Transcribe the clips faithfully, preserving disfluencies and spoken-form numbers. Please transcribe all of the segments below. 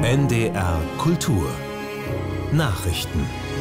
N D R Kultur Nachrichten.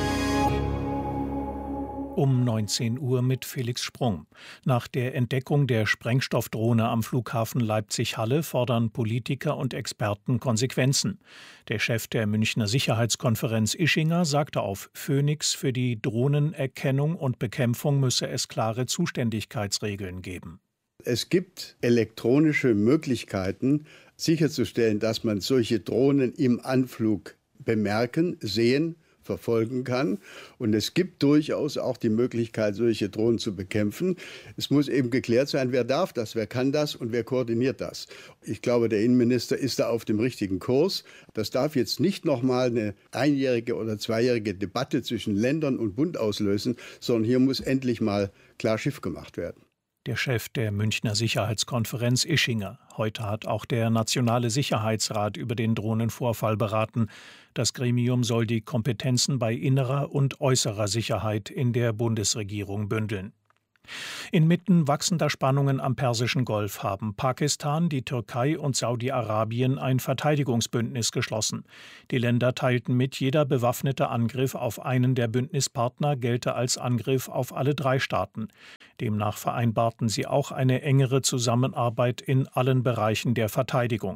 Um neunzehn Uhr mit Felix Sprung. Nach der Entdeckung der Sprengstoffdrohne am Flughafen Leipzig-Halle fordern Politiker und Experten Konsequenzen. Der Chef der Münchner Sicherheitskonferenz Ischinger sagte auf Phoenix, für die Drohnenerkennung und Bekämpfung müsse es klare Zuständigkeitsregeln geben. Es gibt elektronische Möglichkeiten, sicherzustellen, dass man solche Drohnen im Anflug bemerken, sehen, verfolgen kann. Und es gibt durchaus auch die Möglichkeit, solche Drohnen zu bekämpfen. Es muss eben geklärt sein, wer darf das, wer kann das und wer koordiniert das. Ich glaube, der Innenminister ist da auf dem richtigen Kurs. Das darf jetzt nicht nochmal eine einjährige oder zweijährige Debatte zwischen Ländern und Bund auslösen, sondern hier muss endlich mal klar Schiff gemacht werden. Der Chef der Münchner Sicherheitskonferenz Ischinger. Heute hat auch der Nationale Sicherheitsrat über den Drohnenvorfall beraten. Das Gremium soll die Kompetenzen bei innerer und äußerer Sicherheit in der Bundesregierung bündeln. Inmitten wachsender Spannungen am Persischen Golf haben Pakistan, die Türkei und Saudi-Arabien ein Verteidigungsbündnis geschlossen. Die Länder teilten mit, jeder bewaffnete Angriff auf einen der Bündnispartner gelte als Angriff auf alle drei Staaten. Demnach vereinbarten sie auch eine engere Zusammenarbeit in allen Bereichen der Verteidigung.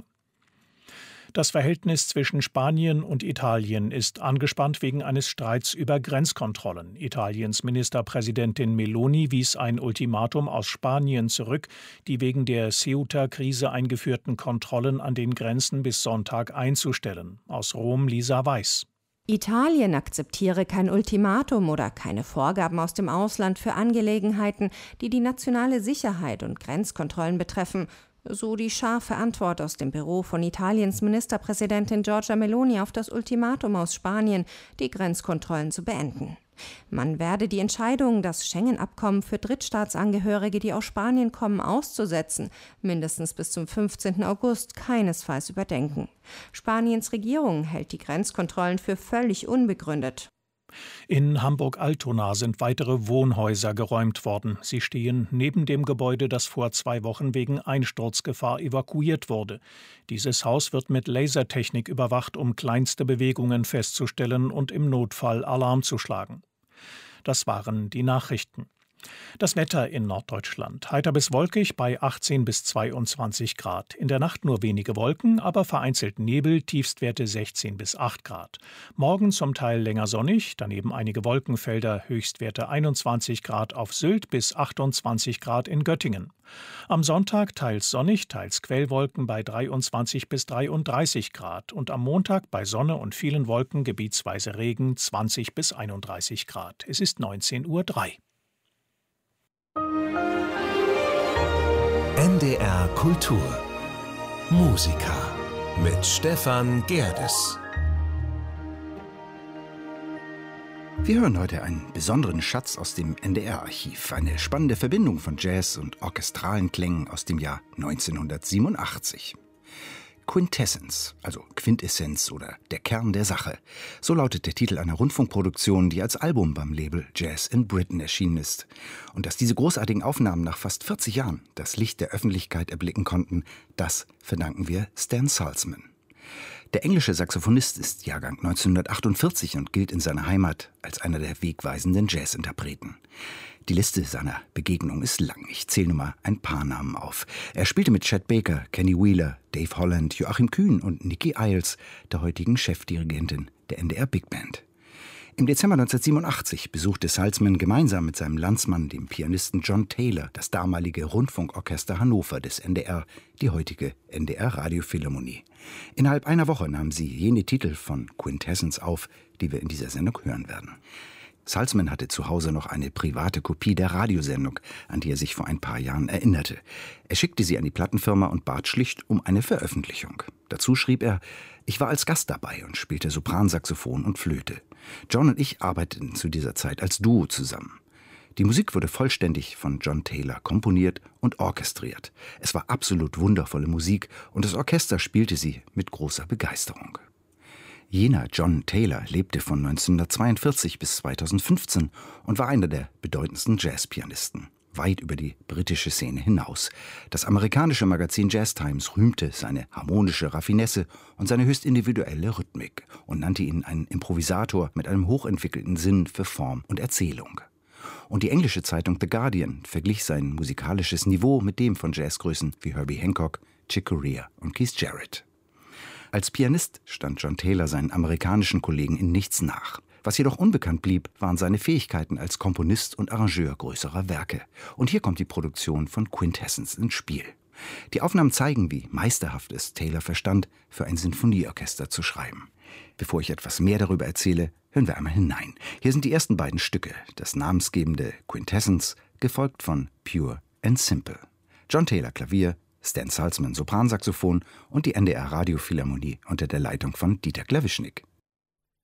Das Verhältnis zwischen Spanien und Italien ist angespannt wegen eines Streits über Grenzkontrollen. Italiens Ministerpräsidentin Meloni wies ein Ultimatum aus Spanien zurück, die wegen der Ceuta-Krise eingeführten Kontrollen an den Grenzen bis Sonntag einzustellen. Aus Rom Lisa Weiß. Italien akzeptiere kein Ultimatum oder keine Vorgaben aus dem Ausland für Angelegenheiten, die die nationale Sicherheit und Grenzkontrollen betreffen. So die scharfe Antwort aus dem Büro von Italiens Ministerpräsidentin Giorgia Meloni auf das Ultimatum aus Spanien, die Grenzkontrollen zu beenden. Man werde die Entscheidung, das Schengen-Abkommen für Drittstaatsangehörige, die aus Spanien kommen, auszusetzen, mindestens bis zum fünfzehnten August keinesfalls überdenken. Spaniens Regierung hält die Grenzkontrollen für völlig unbegründet. In Hamburg-Altona sind weitere Wohnhäuser geräumt worden. Sie stehen neben dem Gebäude, das vor zwei Wochen wegen Einsturzgefahr evakuiert wurde. Dieses Haus wird mit Lasertechnik überwacht, um kleinste Bewegungen festzustellen und im Notfall Alarm zu schlagen. Das waren die Nachrichten. Das Wetter in Norddeutschland. Heiter bis wolkig bei achtzehn bis zweiundzwanzig Grad. In der Nacht nur wenige Wolken, aber vereinzelt Nebel, Tiefstwerte sechzehn bis acht Grad. Morgen zum Teil länger sonnig, daneben einige Wolkenfelder, Höchstwerte einundzwanzig Grad auf Sylt bis achtundzwanzig Grad in Göttingen. Am Sonntag teils sonnig, teils Quellwolken bei dreiundzwanzig bis dreiunddreißig Grad und am Montag bei Sonne und vielen Wolken gebietsweise Regen zwanzig bis einunddreißig Grad. Es ist neunzehn Uhr drei. N D R Kultur Musiker mit Stefan Gerdes. Wir hören heute einen besonderen Schatz aus dem N D R-Archiv, eine spannende Verbindung von Jazz und orchestralen Klängen aus dem Jahr neunzehnhundertsiebenundachtzig. Quintessence, also Quintessenz oder der Kern der Sache. So lautet der Titel einer Rundfunkproduktion, die als Album beim Label Jazz in Britain erschienen ist. Und dass diese großartigen Aufnahmen nach fast vierzig Jahren das Licht der Öffentlichkeit erblicken konnten, das verdanken wir Stan Salzman. Der englische Saxophonist ist Jahrgang neunzehnhundertachtundvierzig und gilt in seiner Heimat als einer der wegweisenden Jazzinterpreten. Die Liste seiner Begegnungen ist lang. Ich zähle nur mal ein paar Namen auf. Er spielte mit Chet Baker, Kenny Wheeler, Dave Holland, Joachim Kühn und Nicky Iles, der heutigen Chefdirigentin der N D R Big Band. Im Dezember neunzehnhundertsiebenundachtzig besuchte Salzman gemeinsam mit seinem Landsmann, dem Pianisten John Taylor, das damalige Rundfunkorchester Hannover des N D R, die heutige N D R Radiophilharmonie. Innerhalb einer Woche nahmen sie jene Titel von Quintessence auf, die wir in dieser Sendung hören werden. Salzman hatte zu Hause noch eine private Kopie der Radiosendung, an die er sich vor ein paar Jahren erinnerte. Er schickte sie an die Plattenfirma und bat schlicht um eine Veröffentlichung. Dazu schrieb er: Ich war als Gast dabei und spielte Sopransaxophon und Flöte. John und ich arbeiteten zu dieser Zeit als Duo zusammen. Die Musik wurde vollständig von John Taylor komponiert und orchestriert. Es war absolut wundervolle Musik und das Orchester spielte sie mit großer Begeisterung. Jener John Taylor lebte von neunzehnhundertzweiundvierzig bis zweitausendfünfzehn und war einer der bedeutendsten Jazzpianisten. weit über die britische Szene hinaus. Das amerikanische Magazin Jazz Times rühmte seine harmonische Raffinesse und seine höchst individuelle Rhythmik und nannte ihn einen Improvisator mit einem hochentwickelten Sinn für Form und Erzählung. Und die englische Zeitung The Guardian verglich sein musikalisches Niveau mit dem von Jazzgrößen wie Herbie Hancock, Chick Corea und Keith Jarrett. Als Pianist stand John Taylor seinen amerikanischen Kollegen in nichts nach. Was jedoch unbekannt blieb, waren seine Fähigkeiten als Komponist und Arrangeur größerer Werke. Und hier kommt die Produktion von Quintessence ins Spiel. Die Aufnahmen zeigen, wie meisterhaft es Taylor verstand, für ein Sinfonieorchester zu schreiben. Bevor ich etwas mehr darüber erzähle, hören wir einmal hinein. Hier sind die ersten beiden Stücke, das namensgebende Quintessence, gefolgt von Pure and Simple. John Taylor Klavier, Stan Salzman Sopransaxophon und die N D R Radiophilharmonie unter der Leitung von Dieter Klawischnik.